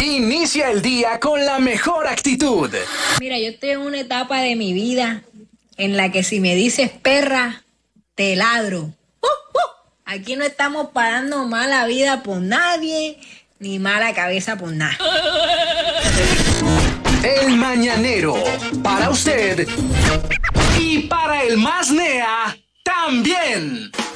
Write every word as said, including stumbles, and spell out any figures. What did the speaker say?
Inicia el día con la mejor actitud. Mira, yo estoy en una etapa de mi vida en la que si me dices perra, te ladro. ¡Uh, uh! Aquí no estamos parando mala vida por nadie, ni mala cabeza por nada. El Mañanero, para usted y para el más nea también.